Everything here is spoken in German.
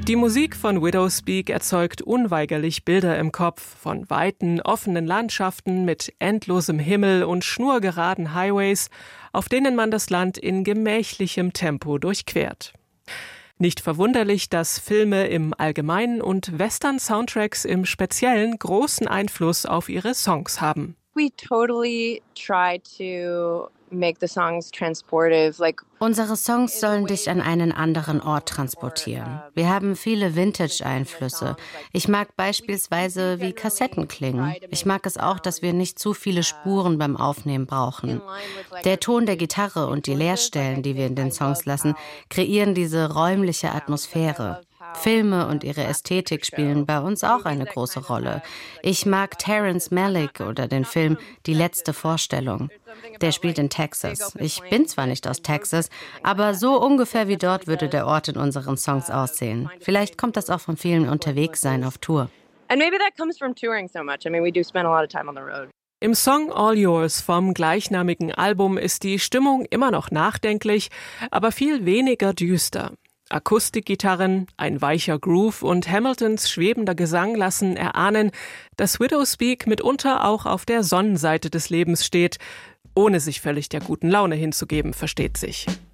Die Musik von Widowspeak erzeugt unweigerlich Bilder im Kopf von weiten, offenen Landschaften mit endlosem Himmel und schnurgeraden Highways, auf denen man das Land in gemächlichem Tempo durchquert. Nicht verwunderlich, dass Filme im Allgemeinen und Western-Soundtracks im Speziellen großen Einfluss auf ihre Songs haben. We totally try to make the songs transportive. Unsere Songs sollen dich an einen anderen Ort transportieren. Wir haben viele Vintage-Einflüsse. Ich mag beispielsweise, wie Kassetten klingen. Ich mag es auch, dass wir nicht zu viele Spuren beim Aufnehmen brauchen. Der Ton der Gitarre und die Leerstellen, die wir in den Songs lassen, kreieren diese räumliche Atmosphäre. Filme und ihre Ästhetik spielen bei uns auch eine große Rolle. Ich mag Terrence Malick oder den Film Die letzte Vorstellung. Der spielt in Texas. Ich bin zwar nicht aus Texas, aber so ungefähr wie dort würde der Ort in unseren Songs aussehen. Vielleicht kommt das auch von vielen Unterwegssein auf Tour. And maybe that comes from touring so much. I mean, we do spend a lot of time on the road. Im Song All Yours vom gleichnamigen Album ist die Stimmung immer noch nachdenklich, aber viel weniger düster. Akustikgitarren, ein weicher Groove und Hamiltons schwebender Gesang lassen erahnen, dass Widowspeak mitunter auch auf der Sonnenseite des Lebens steht, ohne sich völlig der guten Laune hinzugeben, versteht sich.